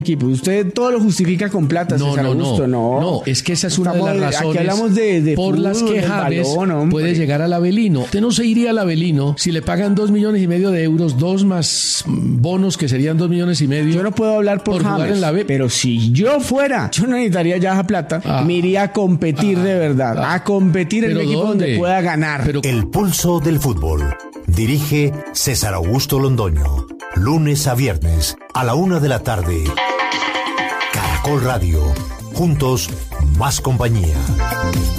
equipo. Usted todo lo justifica con plata, César Augusto. No, es que esa es una de las razones aquí hablamos de por fútbol, las que James puede llegar al Avelino. Usted no se iría al Avelino si le pagan 2,5 millones de euros, 2 más bonos que serían 2,5 millones. Yo no puedo hablar por jugar James, en la B. pero si yo fuera, yo no necesitaría ya esa plata, me iría a competir de verdad, a competir en un equipo donde pueda ganar. El pulso del fútbol. Dirige César Augusto Londoño. Lunes a viernes a la 1 de la tarde. Caracol Radio. Juntos, más compañía.